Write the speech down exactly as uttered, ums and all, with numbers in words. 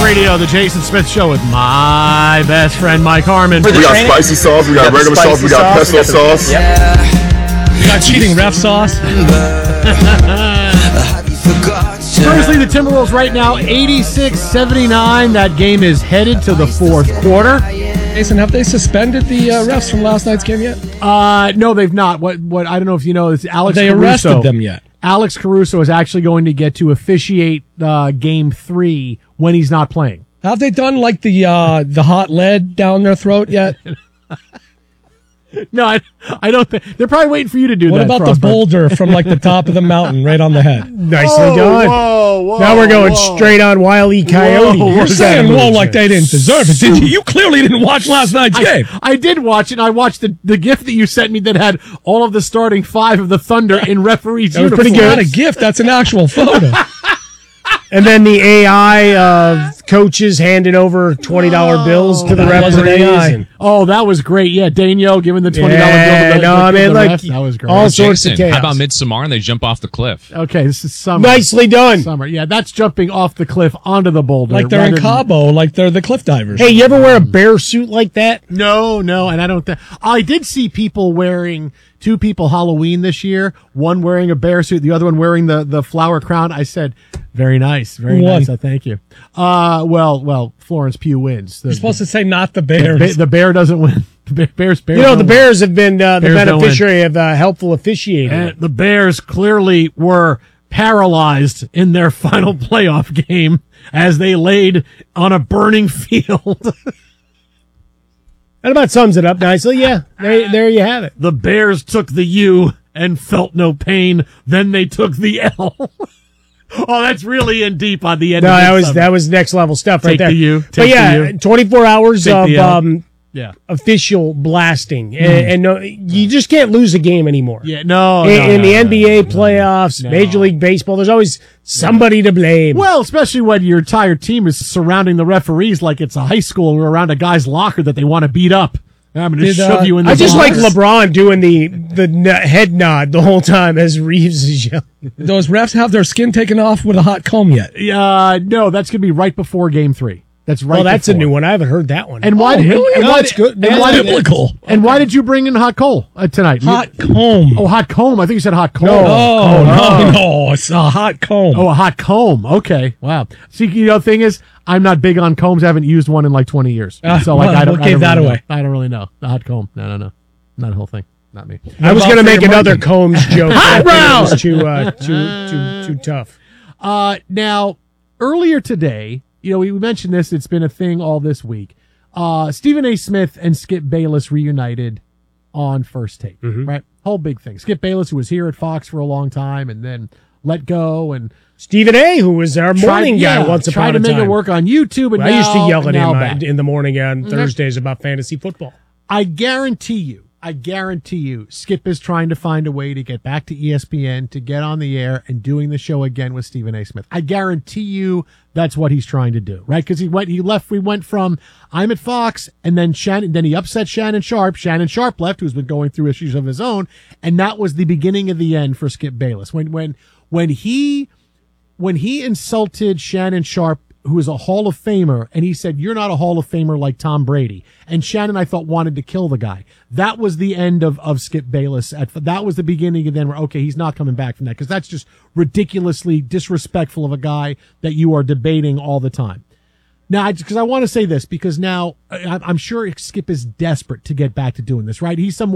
Radio, the Jason Smith Show with my best friend Mike Harmon. We got spicy sauce, we got regular sauce, we got pesto sauce. Yeah. We got cheating ref sauce. Seriously, the Timberwolves right now, eighty-six seventy-nine. That game is headed to the fourth quarter. Jason, have they suspended the uh, refs from last night's game yet? Uh, no, they've not. What? What? I don't know if you know. It's Alex. They Caruso. arrested them yet? Alex Caruso is actually going to get to officiate uh, game three when he's not playing. Have they done like the uh, the hot lead down their throat yet? No, I, I don't think they're probably waiting for you to do what that. What about Frostbite? the boulder from like the top of the mountain right on the head? Nicely whoa, done. Whoa, whoa, now we're going whoa. straight on Wile E. Coyote. Whoa, You're saying whoa like they didn't deserve it, did you? You clearly didn't watch last night's I, game. I did watch it. I watched the, the gift that you sent me that had all of the starting five of the Thunder in referees' That was uniforms. pretty good. Not a gift. That's an actual photo. And then the A I of coaches handing over twenty dollar bills to the that wasn't referees. A I. and- Oh, that was great. Yeah, Danielle giving the twenty dollar Yeah, bill to the, no, the, I mean, the like, ref. That was great. all sorts Jason, of chaos. how about Midsommar and they jump off the cliff? Okay, this is summer. Nicely done. Summer. Yeah, that's jumping off the cliff onto the boulder. Like they're in rather than- Cabo, like they're the cliff divers. Hey, you ever wear a bear suit like that? No, no, and I don't think I did see people wearing two people Halloween this year. One wearing a bear suit, the other one wearing the, the flower crown. I said, very nice, very One. nice. I thank you. Uh, well, well, Florence Pugh wins. The, You're supposed to say not the the, Bears. the bear doesn't win. The bear, bears, bears. You know, don't the win. Bears have been uh, the Bears don't beneficiary of uh, helpful officiating. And the Bears clearly were paralyzed in their final playoff game as they laid on a burning field. That about sums it up nicely. Yeah, there, there you have it. The Bears took the U and felt no pain. Then they took the L. Oh, that's really in deep on the end. No, of that was Midsummer. that was next level stuff right Take there. the U, But take yeah, the U. twenty-four hours Take of the L. um, Yeah. official blasting, and, and no, you just can't lose a game anymore. Yeah, no, in, no, in no, the no, N B A no, no, playoffs, no. Major League Baseball, there's always somebody to blame. Well, especially when your entire team is surrounding the referees like it's a high school or around a guy's locker that they want to beat up. I'm going to Did, shove uh, you in the I just like box. LeBron doing the the n- head nod the whole time as Reeves is yelling. Those refs have their skin taken off with a hot comb yet? Uh, no, that's going to be right before game three. That's right. Well, that's before. a new one. I haven't heard that one. And why? Oh, did, really? And, No, why it's did- good. And That's why, did, biblical. and why did you bring in hot coal uh, tonight? You- Hot comb. oh, hot comb. I think you said hot coal. Oh, Oh, no, no, it's a hot comb. Oh, a hot comb. Okay. Wow. See, you know, the thing is, I'm not big on combs. I haven't used one in like twenty years. Ah, so, like, well, I don't, we'll I give don't that really away. know. I don't really know. The hot comb. No, no, no. Not the whole thing. Not me. I was about going to make Freddie another Mercury? Combs joke. but I think Eyebrow! it was too, uh, too, too, too tough. Uh, now, earlier today, you know, we mentioned this. It's been a thing all this week. Uh, Stephen A. Smith and Skip Bayless reunited on First Take, right? Whole big thing. Skip Bayless, who was here at Fox for a long time and then let go and Stephen A., who was our morning tried, guy yeah, once upon tried a to make time. it work on YouTube. And I used to now- yell at now him uh, back. in the morning on Thursdays about fantasy football. I guarantee you, I guarantee you, Skip is trying to find a way to get back to E S P N, to get on the air and doing the show again with Stephen A. Smith. I guarantee you that's what he's trying to do, right? Because he went, he left, we went from I'm at Fox, and then Shannon, then he upset Shannon Sharp. Shannon Sharp left, who's been going through issues of his own, and that was the beginning of the end for Skip Bayless. When, when, when he, when he insulted Shannon Sharp, who is a Hall of Famer, and he said, you're not a Hall of Famer like Tom Brady. And Shannon, I thought, wanted to kill the guy. That was the end of, of Skip Bayless. At, that was the beginning of then where, okay, he's not coming back from that, because that's just ridiculously disrespectful of a guy that you are debating all the time. Now, because I, I want to say this, because now I, I'm sure Skip is desperate to get back to doing this, right? He's someone